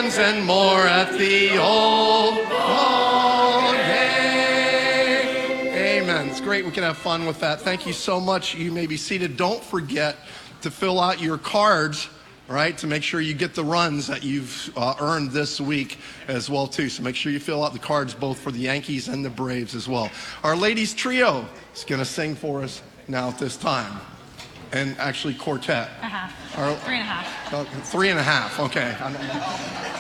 runs and more at the old home day. Amen. It's great we can have fun with that. Thank you so much. You may be seated. Don't forget to fill out your cards, right, to make sure you get the runs that you've earned this week as well, too. So make sure you fill out the cards both for the Yankees and the Braves as well. Our ladies trio is going to sing for us now at this time. And actually quartet. Three and a half. 3.5, okay.